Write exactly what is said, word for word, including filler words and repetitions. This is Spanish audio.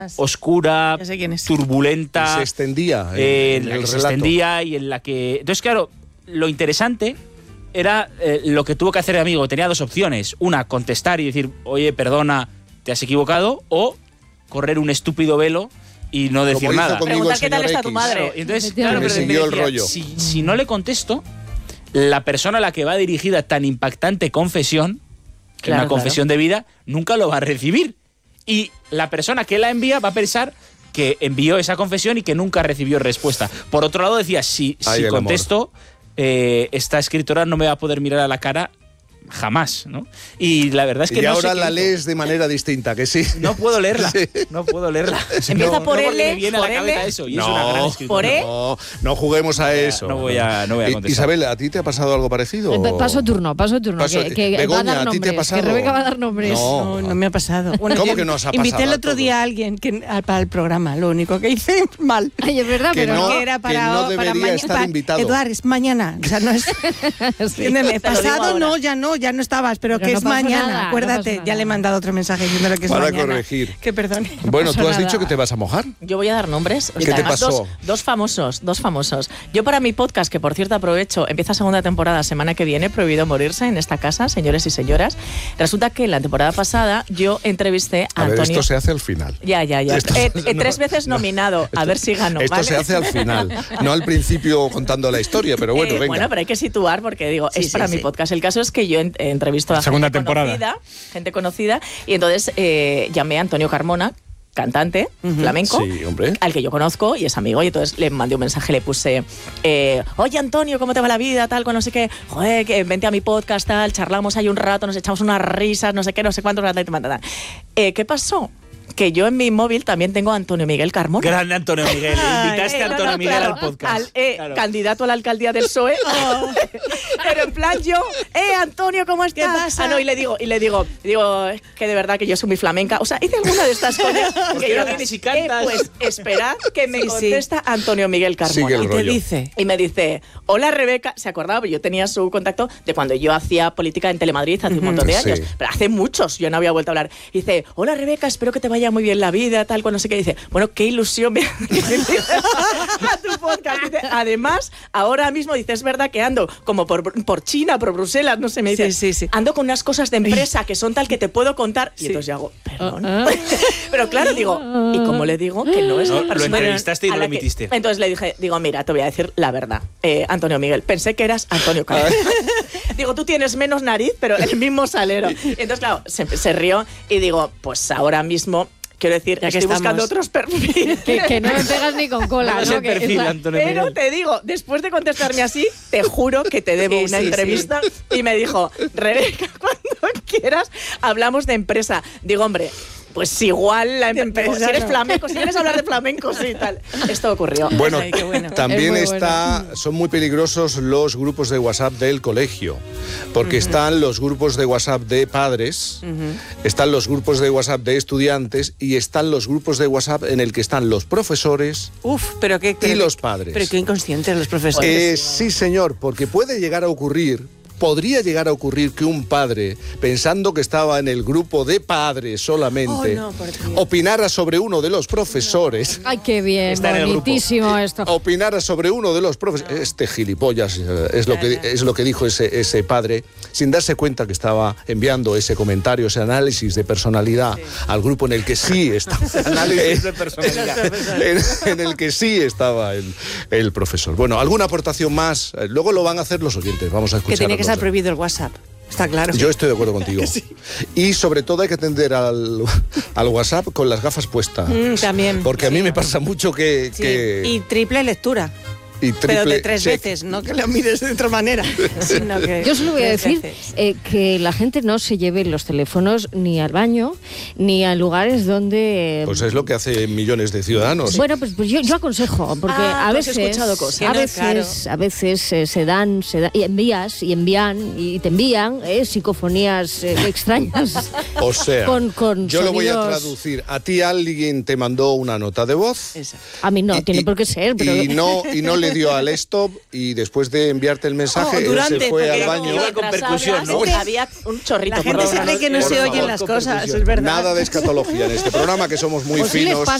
oscura, turbulenta. Y se extendía. Eh, en, en la el que se relato. extendía y en la que... Entonces, claro, lo interesante era eh, lo que tuvo que hacer el amigo. Tenía dos opciones. Una, contestar y decir, oye, perdona, te has equivocado. O correr un estúpido velo y no decir Como hizo nada. conmigo Preguntar el qué tal señor está tu X. madre. Y entonces, Claro, claro, me pero siguió el decía, rollo. Si, si no le contesto, la persona a la que va dirigida tan impactante confesión, que Claro, una confesión claro. de vida, nunca lo va a recibir. Y la persona que la envía va a pensar que envió esa confesión y que nunca recibió respuesta. Por otro lado, decía, si, Ay, si el contesto, eh, esta escritora no me va a poder mirar a la cara jamás, ¿no? Y la verdad es que y no ahora sé qué la hizo. lees de manera distinta, que sí. No puedo leerla, Sí. no puedo leerla. Empieza No, por no, porque L, me viene a por la cabeza L. eso, y No, es una gran escritora. por E. No, no juguemos a eso. No voy a, no voy a I- contestar. Isabel, ¿a ti te ha pasado algo parecido? Eh, paso turno, paso turno. Paso- que que Begoña, va a dar ¿a ti te ha nombres. pasado? Que Rebeca va a dar nombres. No. No, no me ha pasado. Bueno, ¿Cómo yo que no os ha Invité pasado el a otro todos? día a alguien que, a- para el programa, lo único que hice mal. Ay, es verdad, Que pero no, que era para, que no para debería maña- estar pa- invitado. Eduard, es mañana. O sea, no es. Entiéndeme, te lo digo pasado ahora. no, ya no, ya no estabas, pero, Pero que no es pasó mañana. nada, no Acuérdate, pasó ya nada. le he mandado otro mensaje diciéndole que es Para mañana. corregir. Que perdone. Bueno, No tú pasó has dicho nada. que te vas a mojar. Yo voy a dar nombres. ¿Qué te Además, pasó? Dos, dos famosos, dos famosos. Yo para mi podcast, que por cierto aprovecho, empieza segunda temporada semana que viene, Prohibido Morirse, en esta casa, señores y señoras. Resulta que la temporada pasada yo entrevisté a, A ver, Antonio... esto se hace al final. Ya, ya, ya. Esto- Eh, eh, no, tres veces no. nominado, a ver si gano. Esto ¿vale? se hace al final, no al principio contando la historia, pero bueno, Eh, venga. Bueno, pero hay que situar porque digo, Sí, es sí, para sí. mi podcast. El caso es que yo en- eh, entrevisto a Segunda gente temporada. conocida, gente conocida, y entonces eh, llamé a Antonio Carmona, cantante flamenco, Sí, hombre. al que yo conozco y es amigo, y entonces le mandé un mensaje, le puse, eh, oye Antonio, ¿cómo te va la vida? Tal, con no sé qué, joder, que vente a mi podcast, tal, charlamos ahí un rato, nos echamos unas risas, no sé qué, no sé cuántos, tal, tal, tal, tal. Eh, ¿Qué pasó? Que yo en mi móvil también tengo a Antonio Miguel Carmona. Gran Antonio Miguel. Invitaste Eh, a no, Antonio no, Miguel claro, al podcast. al, eh, Claro. Candidato a la alcaldía del P S O E. Pero en plan yo, eh, Antonio, ¿cómo estás? ¿Qué pasa? Ah, no, y le digo, y le digo, digo, es que de verdad que yo soy muy flamenca. O sea, hice alguna de estas cosas. ¿Por qué que yo no digo, vienes y eh, cantas? pues esperad que me Sí, sí. contesta Antonio Miguel Carmona. Sigue el Y te rollo. dice. Y me dice, hola Rebeca, se acordaba, yo tenía su contacto de cuando yo hacía política en Telemadrid hace un montón de Sí. años, pero hace muchos, yo no había vuelto a hablar. Y dice, hola Rebeca, espero que te vaya muy bien la vida, tal, cual, no sé qué. Dice, bueno, qué ilusión me que me invites a tu podcast. Dice, además, ahora mismo, dice, es verdad que ando como por, por China, por Bruselas, no sé, me dice, Sí, sí, sí. ando con unas cosas de empresa que son tal que te puedo contar. Y Sí. entonces yo hago, perdón. Ah, Pero claro, digo, ¿y cómo le digo que no es No, la lo persona entrevistaste y a no la lo que- emitiste. Entonces le dije, digo, mira, te voy a decir la verdad, eh, Antonio Miguel, pensé que eras Antonio Carmona. Digo, tú tienes menos nariz, pero el mismo salero. Y entonces, claro, se, se rió y digo, pues ahora mismo, quiero decir, Ya que estoy buscando estamos. otros perfiles. Que, que no me pegas ni con cola, No ¿no? es el Que perfil, es la- Antonio Pero Miguel. te digo, después de contestarme así, te juro que te debo Sí, una sí, entrevista. Y me dijo, Rebeca, cuando quieras, hablamos de empresa. Digo, hombre, pues igual la De empresa. empresa, Si eres no. flamenco, si quieres hablar de flamenco, sí, tal. Esto ocurrió. Bueno, Ay, qué bueno. también Es muy está, son muy peligrosos los grupos de WhatsApp del colegio, porque están los grupos de WhatsApp de padres, están los grupos de WhatsApp de estudiantes y están los grupos de WhatsApp en el que están los profesores. Uf, pero qué. pero Y qué- los padres. Pero qué inconscientes los profesores. Eh, sí, señor, porque puede llegar a ocurrir, podría llegar a ocurrir que un padre, pensando que estaba en el grupo de padres solamente, Oh, no, por Dios. opinara sobre uno de los profesores. Ay, qué bien, Está en el grupo. bonitísimo esto. Opinara sobre uno de los profesores. Este gilipollas eh, es lo que es lo que dijo ese, ese padre, sin darse cuenta que estaba enviando ese comentario, ese análisis de personalidad al grupo en el que sí estaba. Análisis de personalidad. en, en el que sí estaba el, el profesor. Bueno, ¿alguna aportación más? Eh, Luego lo van a hacer los oyentes. Vamos a escuchar. Que tiene que estar prohibido el WhatsApp. Está claro. Yo estoy de acuerdo contigo. Y sobre todo hay que atender al, al WhatsApp con las gafas puestas. Mm, también. Porque a mí me pasa mucho que... Sí. que- Y triple lectura. y Pero triple de tres check. veces, no que lo mires de otra manera. Sino que Yo solo voy a tres decir veces. eh, que la gente no se lleve los teléfonos ni al baño ni a lugares donde... Pues es lo que hacen millones de ciudadanos. Bueno, pues, pues yo, yo aconsejo, porque Ah, a tú has veces, escuchado cosas. a Sí, no, veces, a veces eh, se dan, se da- y envías y envían y te envían eh, psicofonías eh, extrañas. O sea, con, con yo lo voy a sonidos- traducir. A ti alguien te mandó una nota de voz Esa. A mí no, Y- tiene y- por qué ser, pero y no y no le le dio al stop y después de enviarte el mensaje, Oh, él durante, se fue porque al baño. iba con percusión, ¿no? Había un chorrito. La gente por se lo cree menos. que no Por se favor, oyen las con cosas, percusión. es verdad. Nada de escatología en este programa, que somos muy Pues sí les finos. pasa